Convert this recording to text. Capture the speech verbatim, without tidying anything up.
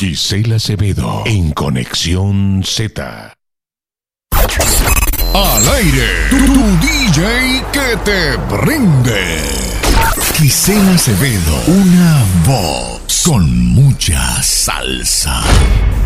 Gisela Acevedo en Conexión Z. Al aire, tu, tu D J que te prende. Gisela Acevedo, una voz con mucha salsa.